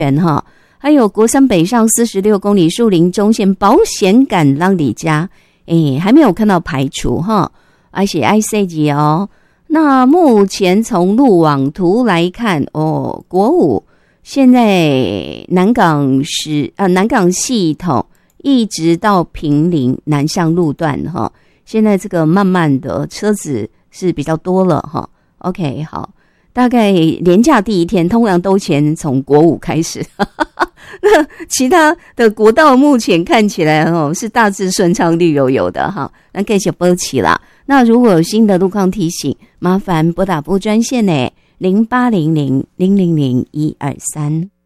哈，还有国三北上46公里树林中线保险杆让你家，还没有看到排除哈，而且 IC 哦。那目前从路网图来看哦，国五现在南港系统一直到坪林南向路段哈，现在这个慢慢的车子是比较多了哈。OK， 好，大概连假第一天通常都先从国五开始，那其他的国道目前看起来是大致顺畅绿油油的哈，那继续保持啦。那如果有新的路况提醒，麻烦拨打部专线呢，0800000123。